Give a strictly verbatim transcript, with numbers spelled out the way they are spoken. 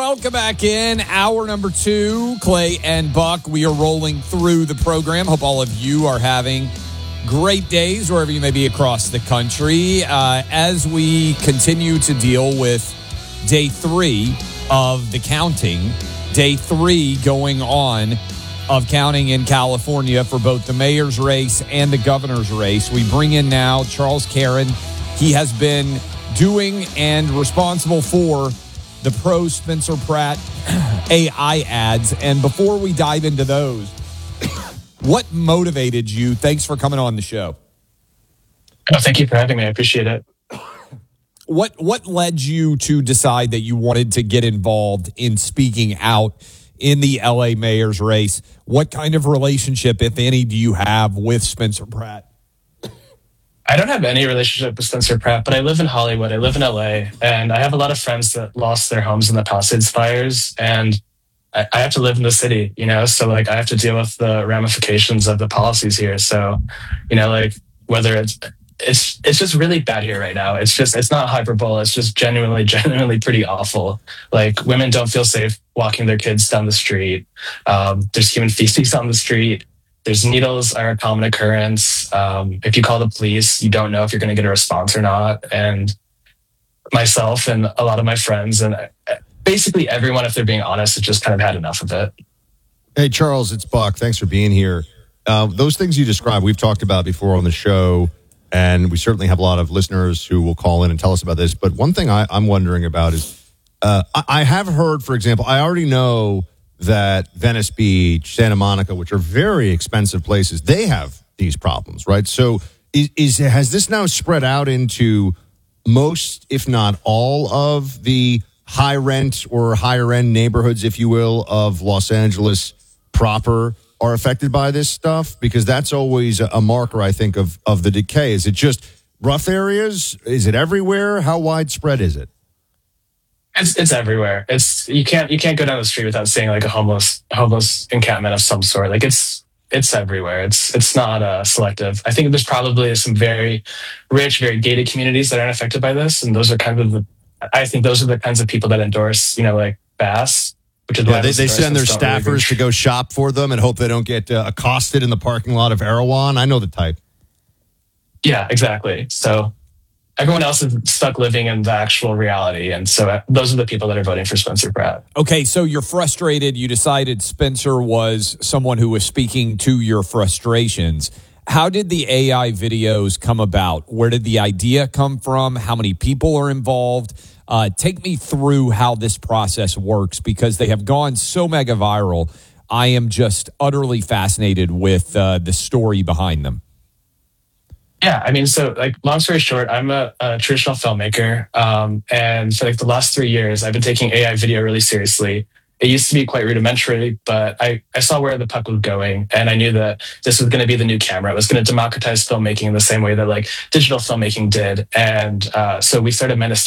welcome back in. Hour number two, Clay and Buck. We are rolling through the program. Hope all of you are having great days wherever you may be across the country. Uh, as we continue to deal with day three of the counting, day three going on of counting in California for both the mayor's race and the governor's race. We bring in now Charles Caron. He has been doing and responsible for the pro Spencer Pratt A I ads. And before we dive into those, what motivated you? Thanks for coming on the show. Oh, thank you for having me. I appreciate it. What what led you to decide that you wanted to get involved in speaking out in the L A mayor's race? What kind of relationship, if any, do you have with Spencer Pratt? I don't have any relationship with Spencer Pratt, but I live in Hollywood. I live in L A, and I have a lot of friends that lost their homes in the Palisades fires, and I, I have to live in the city, you know? So, like, I have to deal with the ramifications of the policies here. So, you know, like, whether it's, it's, it's just really bad here right now. It's just, it's not hyperbole. It's just genuinely, genuinely pretty awful. Like, women don't feel safe walking their kids down the street. Um, there's human feces on the street. There's needles are a common occurrence. Um, if you call the police, you don't know if you're going to get a response or not. And myself and a lot of my friends and basically everyone, if they're being honest, has just kind of had enough of it. Hey, Charles, it's Buck. Thanks for being here. Uh, those things you described, we've talked about before on the show, and we certainly have a lot of listeners who will call in and tell us about this. But one thing I, I'm wondering about is uh, I, I have heard, for example, I already know that Venice Beach, Santa Monica, which are very expensive places, they have these problems, right? So is, is has this now spread out into most, if not all, of the high rent or higher end neighborhoods, if you will, of Los Angeles proper are affected by this stuff? Because that's always a marker, I think, of, of the decay. Is it just rough areas? Is it everywhere? How widespread is it? It's it's everywhere. It's you can't you can't go down the street without seeing like a homeless homeless encampment of some sort. Like it's it's everywhere. It's it's not uh, selective. I think there's probably some very rich, very gated communities that aren't affected by this, and those are kind of the. I think those are the kinds of people that endorse, you know, like Bass, which is yeah, why they, they send their staffers really to go shop for them and hope they don't get uh, accosted in the parking lot of Erewhon. I know the type. Yeah, exactly. So. Everyone else is stuck living in the actual reality. And so those are the people that are voting for Spencer Pratt. Okay, so you're frustrated. You decided Spencer was someone who was speaking to your frustrations. How did the A I videos come about? Where did the idea come from? How many people are involved? Uh, take me through how this process works, because they have gone so mega viral. I am just utterly fascinated with uh, the story behind them. Yeah, I mean, so like, long story short, I'm a, a traditional filmmaker, um, and for like the last three years, I've been taking A I video really seriously. It used to be quite rudimentary, but I, I saw where the puck was going, and I knew that this was going to be the new camera. It was going to democratize filmmaking in the same way that like digital filmmaking did, and uh, so we started Menace